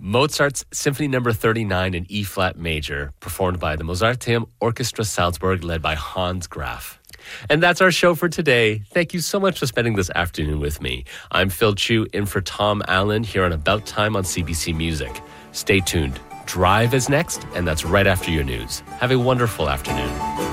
Mozart's Symphony No. 39 in E-flat major, performed by the Mozarteum Orchestra Salzburg, led by Hans Graf. And that's our show for today. Thank you so much for spending this afternoon with me. I'm Phil Chu, in for Tom Allen here on About Time on CBC Music. Stay tuned. Drive is next, and that's right after your news. Have a wonderful afternoon.